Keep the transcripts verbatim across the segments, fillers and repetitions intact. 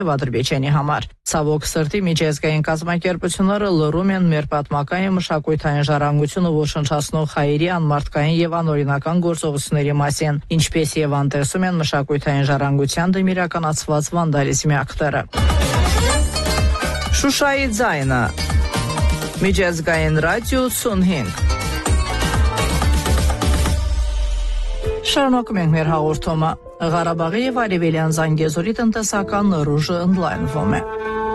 Ադրբեջանի համար։ Ցավոք սրտի միջազգային կազմակերպությունները լռում են մեր պատմական մշակութային ժառանգությունը ոչնչացնող հայերի անմարդկային եւ անօրինական գործողությունների մասին, ինչպես եւ անտեսում են մշակութային ժառանգության դեմ իրականացված վանդալիզմի ակտերը։ Շուշայի ձայնը Միջազգային ռադիո ութսունհինգ Շարունակում ենք մեր հաղորդումը։ Ղարաբաղի եւ Արևելյան Զանգեզուրի տնտեսական նռուժը ընդլայնվում է։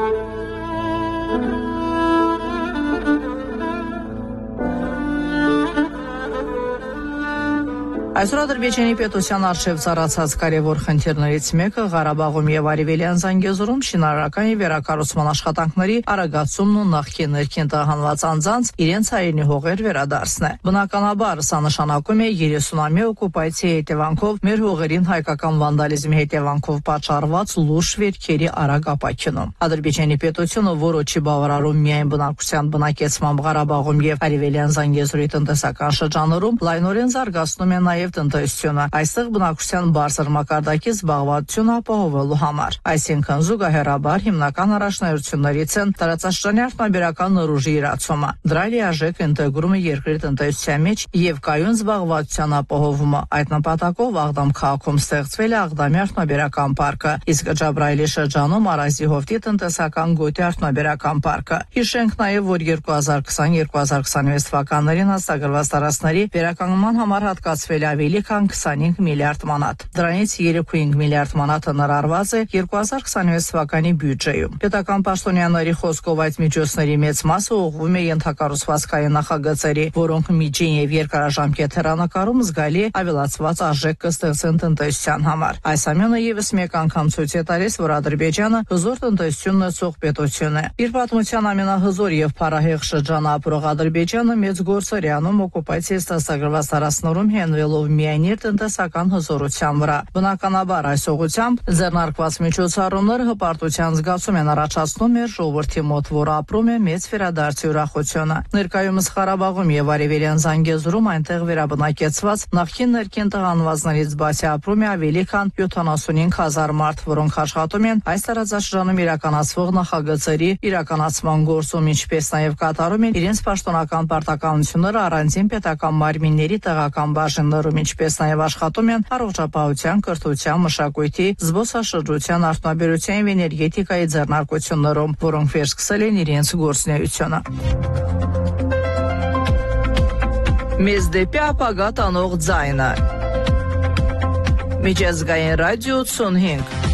Այսօր Ադրբեջանի պետության արժեվ ծառացած կարևոր խնդիրներից մեկը Ղարաբաղում եւ Արևելյան Զանգեզուրում շինարարական եւ վերակառուցման աշխատանքների արագացումն ու նախկին ներքին տահանված անձանց իրենց հայրենի հողեր վերադարձն է։ Բնականաբար, սա նշանակում է երեսունամյա օկուպացիայի հետևանքով մեր հողերին հայկական վանդալիզմի հետևանքով պատճառված լուրջ վերքերի արագ ապաքինում։ Ադրբեջանի պետությունը, որը չի բավարարում միայն բնակչության բնակեցմամբ Ղարաբաղում եւ Արևելյան Զանգեզուրի տնտեսական շրջաններում, լայնորեն զարգացնում է նաեւ տնտեսությունը, այստեղ բնակչության բարձր մակարդակի զբաղվածությունը ապահովելու համար։ Այսինքն զուգահեռաբար հիմնական առաջնահերթություններից են տարածաշրջանի արտոնաբերական նռուժի իրացումը, դրա լիարժեք ինտեգրումը երկրի տնտեսության մեջ եւ կայուն զբաղվածության ապահովումը։ Այդ նպատակով Աղդամ քաղաքում ստեղծվել է Աղդամի արտոնաբերական պարկը, իսկ Ջաբրայելի շրջանում Արազի հովտի տնտեսական գոտի արտոնաբերական պարկը։ Հիշենք նաեւ, որ երկու հազար քսան երկու հազար քսանվեց թվականներին հաստատագրված տարածքների վերականգնման համար հատկացվել է ավելի քան քսանհինգ միլիարդ մանատ։ Դրանից երեք կόμμα պինգ միլիարդ մանատը ներառված է երկու հազար քսանվեց թվականի բյուջեում։ Պետական պաշտոնյաների խոսքով այդ միջոցների մեծ մասը ուղղվում է ենթակառուցվածքային նախագծերի, որոնք միջին եւ երկարաժամկետ հեռանկարում զգալի ավելացված արժեք կստեղծեն տնտեսության համար։ Այս ամենը եւս մեկ անգամ ցույց է տալիս, որ Ադրբեջանը հզոր տնտեսություն ունեցող պետություն է։ Իր պատմության ամենահզոր եւ փառահեղ շրջանը ապրող Ադրբեջանը մեծ գործեր է անում օկուպացիայից ստացագրված տարածքներում հենվելով միայն իր տնտեսական հզորության վրա։ Բնականաբար այս ուղղությամբ ձեռնարկված միջոցառումները հպարտության զգացում են առաջացնում մեր ժողովրդի մոտ, որ ապրում է մեծ վերադարձի ուրախությունը։ Ներկայումս Ղարաբաղում եւ Արևելյան Զանգեզուրում այնտեղ վերաբնակեցված նախկին ներքին տղանվածներից բացի ապրում է ավելի քան յոթանասունհինգ հազար մարդ, որոնք աշխատում են այս տարածաշրջանում իրականացվող նախագծերի իրականացման գործում, ինչպես նաեւ կատարում են իրենց պաշտոնական պարտականությունները առանձին պետական մարմինների տեղական բաժիններում, ինչպես նաեւ աշխատում են առողջապահության, կրթության, մշակույթի, զբոսաշրջության, արտոնաբերության եւ էներգետիկայի ձեռնարկություններում, որոնք վերսկսել են իրենց գործունեությունը։ Մեզ դեպի ապագա տանող ձայնը Միջազգային ռադիո ութսունհինգ